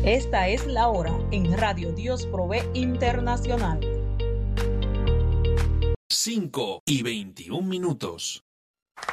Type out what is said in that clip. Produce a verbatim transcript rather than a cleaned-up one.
Esta es la hora en Radio Dios Provee Internacional. cinco y veintiún minutos.